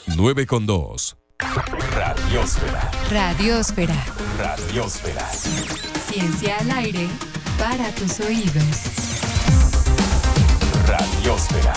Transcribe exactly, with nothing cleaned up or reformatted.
nueve con dos. Radiósfera. Radiósfera. Radiósfera. Ciencia al aire para tus oídos. Radiósfera.